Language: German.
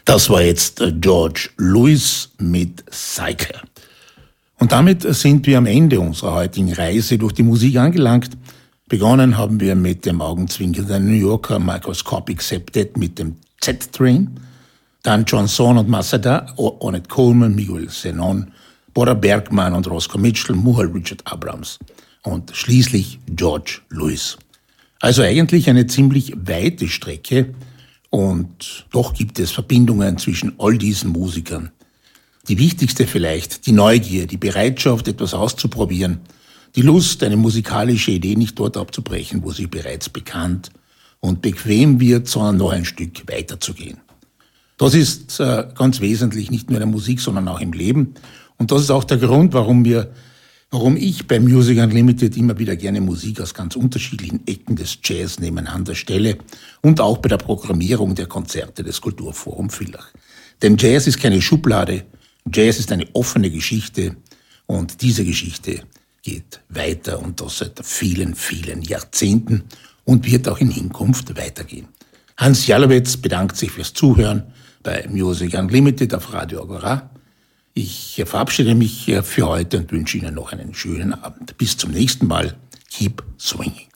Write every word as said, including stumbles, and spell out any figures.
Das war jetzt George Lewis mit Psyche. Und damit sind wir am Ende unserer heutigen Reise durch die Musik angelangt. Begonnen haben wir mit dem augenzwinkernden New Yorker Microscopic Septet mit dem Z-Train, dann John Zorn und Masada, Ornette Coleman, Miguel Zenon, Bora Bergman und Roscoe Mitchell, Muhal Richard Abrams und schließlich George Lewis. Also eigentlich eine ziemlich weite Strecke und doch gibt es Verbindungen zwischen all diesen Musikern. Die wichtigste vielleicht, die Neugier, die Bereitschaft, etwas auszuprobieren, die Lust, eine musikalische Idee nicht dort abzubrechen, wo sie bereits bekannt und bequem wird, sondern noch ein Stück weiterzugehen. Das ist äh, ganz wesentlich, nicht nur in der Musik, sondern auch im Leben. Und das ist auch der Grund, warum wir, warum ich bei Music Unlimited immer wieder gerne Musik aus ganz unterschiedlichen Ecken des Jazz nebeneinander stelle und auch bei der Programmierung der Konzerte des Kulturforum Villach. Denn Jazz ist keine Schublade, Jazz ist eine offene Geschichte und diese Geschichte geht weiter und das seit vielen, vielen Jahrzehnten und wird auch in Hinkunft weitergehen. Hans Jalowetz bedankt sich fürs Zuhören bei Music Unlimited auf Radio Agora. Ich verabschiede mich für heute und wünsche Ihnen noch einen schönen Abend. Bis zum nächsten Mal. Keep swinging.